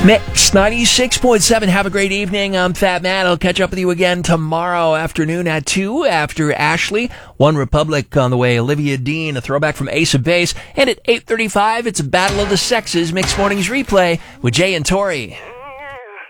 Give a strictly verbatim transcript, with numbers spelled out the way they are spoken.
Mix ninety-six point seven. Have a great evening. I'm Fat Matt. I'll catch up with you again tomorrow afternoon at two after Ashley. One Republic on the way. Olivia Dean, a throwback from Ace of Base. And at eight thirty-five, it's a Battle of the Sexes. Mixed Mornings replay with Jay and Tori.